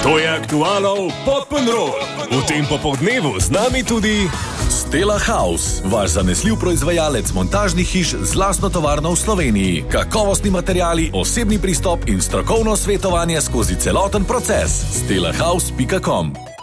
To je Aktualov Pop'n'Roll. V tem popoldnevu z nami tudi Stella House, vaš zanesljiv proizvajalec montažnih hiš z lastno tovarno v Sloveniji. Kakovostni materiali, osebni pristop in strokovno svetovanje skozi celoten proces. stellahouse.com